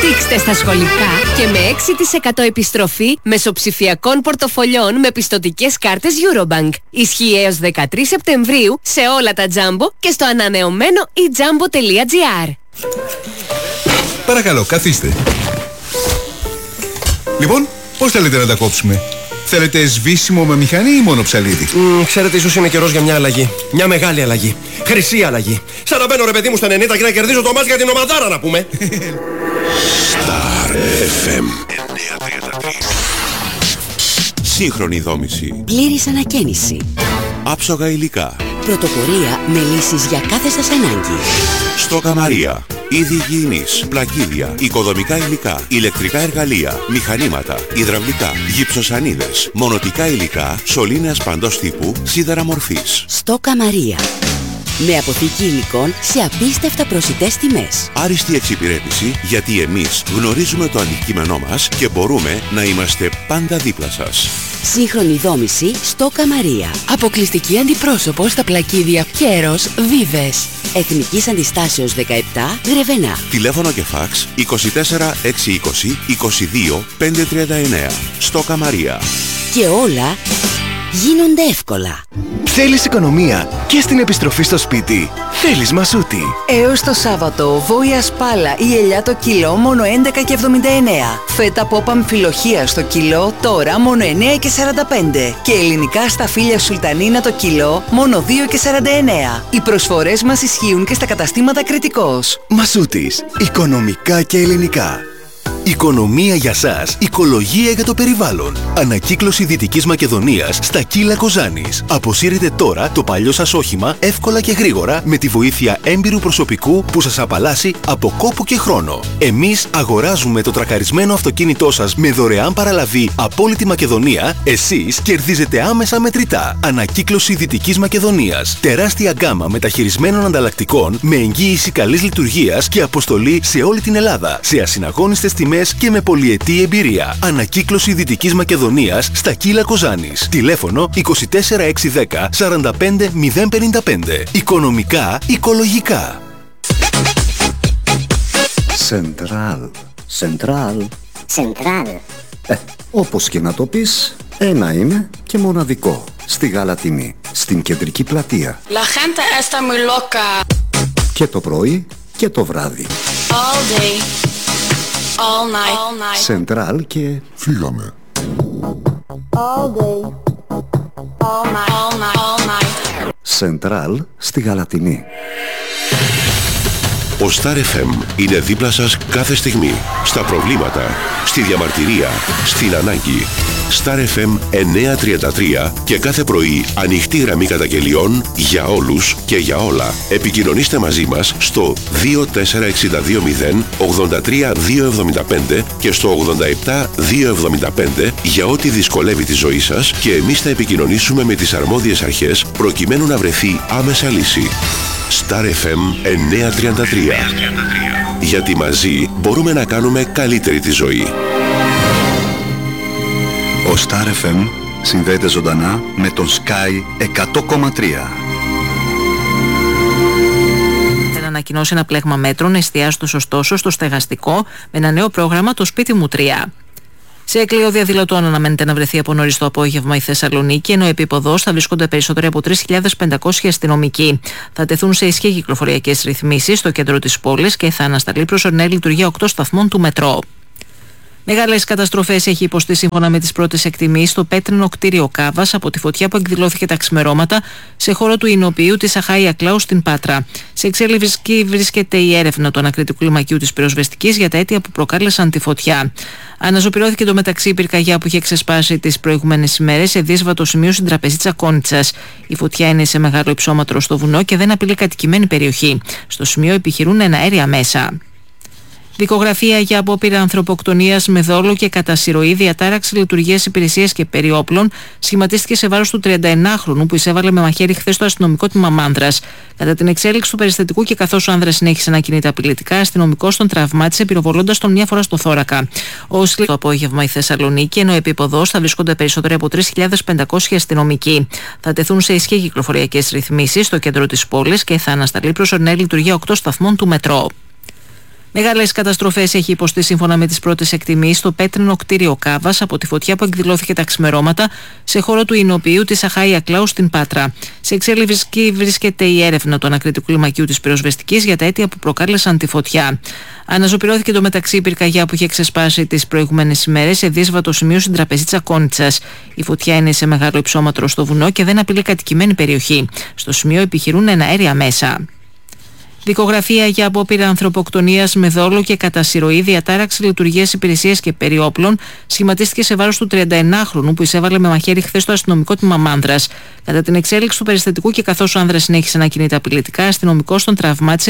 Δείξτε στα σχολικά και με 6% επιστροφή μεσοψηφιακών πορτοφολιών με πιστωτικές κάρτες Eurobank. Ισχύει έως 13 Σεπτεμβρίου σε όλα τα Jumbo και στο ανανεωμένο ejumbo.gr. Παρακαλώ, καθίστε. Λοιπόν, πώς θέλετε να τα κόψουμε? Θέλετε σβήσιμο με μηχανή ή μόνο ψαλίδι? Ξέρετε, ίσως είναι καιρός για μια αλλαγή. Μια μεγάλη αλλαγή. Χρυσή αλλαγή. Σαν να μπαίνω ρε παιδί μου στα 90 και να κερδίζω το μάτς για την ομαδάρα, να πούμε. Star FM 933. Σύγχρονη δόμηση. Πλήρης ανακαίνιση. Άψογα υλικά. Πρωτοπορία με λύσεις για κάθε σας ανάγκη. Στόκα Μαρία. Είδη υγιεινής, πλακίδια, οικοδομικά υλικά, ηλεκτρικά εργαλεία, μηχανήματα, υδραυλικά, γυψοσανίδες, μονοτικά υλικά, σωλήνες παντός τύπου, σίδερα μορφής. Στόκα Μαρία. Με αποθήκη υλικών σε απίστευτα προσιτές τιμές. Άριστη εξυπηρέτηση, γιατί εμείς γνωρίζουμε το αντικείμενό μας και μπορούμε να είμαστε πάντα δίπλα σας. Σύγχρονη δόμηση Στόκα Μαρία. Αποκλειστική αντιπρόσωπο στα πλακίδια Φιέρος Βίβες. Εθνικής Αντιστάσεως 17 Γρεβενά. Τηλέφωνο και φάξ 24 620 22 539. Στόκα Μαρία. Και όλα γίνονται εύκολα. Θέλεις οικονομία και στην επιστροφή στο σπίτι? Θέλεις Μασούτη. Έως το Σάββατο, βόηα σπάλα ή ελιά το κιλό μόνο 11,79. Φέτα πόπα αμφιλοχία στο κιλό τώρα μόνο 9,45. Και ελληνικά σταφύλια σουλτανίνα το κιλό μόνο 2,49. Οι προσφορές μας ισχύουν και στα καταστήματα Κρητικός. Μασούτης. Οικονομικά και ελληνικά. Οικονομία για σας, οικολογία για το περιβάλλον. Ανακύκλωση Δυτικής Μακεδονίας στα Κύλα Κοζάνης. Αποσύρετε τώρα το παλιό σας όχημα εύκολα και γρήγορα με τη βοήθεια έμπειρου προσωπικού που σας απαλλάσσει από κόπο και χρόνο. Εμείς αγοράζουμε το τρακαρισμένο αυτοκίνητό σας με δωρεάν παραλαβή από όλη τη Μακεδονία. Εσείς κερδίζετε άμεσα μετρητά. Ανακύκλωση Δυτικής Μακεδονίας. Τεράστια γκάμα μεταχειρισμένων ανταλλακτικών με εγγύηση καλής λειτουργίας και αποστολή σε όλη την Ελλάδα. Σε ασυναγώνιστες τιμές και με πολυετή εμπειρία. Ανακύκλωση Δυτικής Μακεδονίας στα Κύλα Κοζάνης. Τηλέφωνο 24610 45055. Οικονομικά, οικολογικά. Σεντράλ. Όπως και να το πεις, ένα είναι και μοναδικό. Στη Γαλατινή, στην κεντρική πλατεία. La gente está muy loca. Και το πρωί και το βράδυ. All day. All night. Σεντράλ και... Φύγαμε. All day. All night. Σεντράλ στη Γαλατινή. Ο Star FM είναι δίπλα σας κάθε στιγμή. Στα προβλήματα, στη διαμαρτυρία, στην ανάγκη. Star FM 933 και κάθε πρωί ανοιχτή γραμμή καταγγελιών για όλους και για όλα. Επικοινωνήστε μαζί μας στο 24620 83275 και στο 87275 για ό,τι δυσκολεύει τη ζωή σας και εμείς θα επικοινωνήσουμε με τις αρμόδιες αρχές προκειμένου να βρεθεί άμεσα λύση. Star FM 933. Γιατί μαζί μπορούμε να κάνουμε καλύτερη τη ζωή. Ο Star FM συνδέεται ζωντανά με τον Sky 100,3. Θα ανακοινώσει ένα πλέγμα μέτρων, εστιάζοντας ωστόσο στο στεγαστικό με ένα νέο πρόγραμμα, το Σπίτι μου 3. Σε εκλείο διαδηλωτών αναμένεται να βρεθεί από νωρίς το απόγευμα η Θεσσαλονίκη, ενώ επίποδος θα βρίσκονται περισσότεροι από 3.500 αστυνομικοί. Θα τεθούν σε ισχύ κυκλοφοριακές ρυθμίσεις στο κέντρο της πόλης και θα ανασταλεί προσωρινή λειτουργία 8 σταθμών του μετρό. Μεγάλες καταστροφές έχει υποστεί σύμφωνα με τις πρώτες εκτιμήσεις το πέτρινο κτίριο Κάβας από τη φωτιά που εκδηλώθηκε τα ξημερώματα σε χώρο του Ινοποιείου της Αχάια Κλάου στην Πάτρα. Σε εξέλιξη βρίσκεται η έρευνα του ανακριτικού λιμακίου της πυροσβεστικής για τα αίτια που προκάλεσαν τη φωτιά. Αναζωπυρώθηκε εντωμεταξύ η πυρκαγιά που είχε ξεσπάσει τις προηγούμενες ημέρες σε δύσβατο σημείο στην τραπεζίτσα Κόνιτσας. Η φωτιά είναι σε μεγάλο υψόμετρο στο βουνό και δεν απειλεί κατοικημένη περιοχή. Στο σημείο επιχειρούν εναέρια μέσα. Δικογραφία για απόπειρα ανθρωποκτονίας με δόλο και κατά συρροή, διατάραξη λειτουργίας υπηρεσίας και περιόπλων σχηματίστηκε σε βάρος του 39χρονου που εισέβαλε με μαχαίρι χθες στο αστυνομικό τμήμα Μάνδρας. Κατά την εξέλιξη του περιστατικού και καθώς ο άνδρας συνέχισε να κινείται απειλητικά, αστυνομικός τον τραυμάτισε πυροβολώντας τον μια φορά στο θώρακα. Το απόγευμα η Θεσσαλονίκη, ενώ επίποδος θα βρίσκονται περισσότεροι από 3.500 αστυνομικοί. Θα τεθούν σε ισχύ κυκλοφοριακές ρυθμίσεις στο κέντρο της πόλης και θα ανασταλεί προσωρινή λειτουργία 8 σταθμών του μετρό. Μεγάλες καταστροφές έχει υποστεί σύμφωνα με τις πρώτες εκτιμήσεις το πέτρινο κτίριο Κάβας από τη φωτιά που εκδηλώθηκε τα ξημερώματα σε χώρο του Ινοποιείου της Αχάια Κλάου στην Πάτρα. Σε εξέλιξη βρίσκεται η έρευνα του ανακριτικού λιμακίου της πυροσβεστικής για τα αίτια που προκάλεσαν τη φωτιά. Αναζωπηρώθηκε το μεταξύ η πυρκαγιά που είχε ξεσπάσει τις προηγούμενες ημέρες σε δύσβατο σημείο στην τραπεζίτσα Κόνιτσας. Η φωτιά είναι σε μεγάλο υψόμετρο στο βουνό και δεν απειλεί κατοικημένη περιοχή. Στο σημείο επιχειρούν εναέρια μέσα. Δικογραφία για απόπειρα ανθρωποκτονίας με δόλο και κατά συρροή, διατάραξη λειτουργίας υπηρεσίας και περιόπλων σχηματίστηκε σε βάρος του 39χρονου που εισέβαλε με μαχαίρι χθες το αστυνομικό τμήμα Μάνδρας. Κατά την εξέλιξη του περιστατικού και καθώς ο άνδρας συνέχισε να κινείται απειλητικά, αστυνομικός τον τραυμάτισε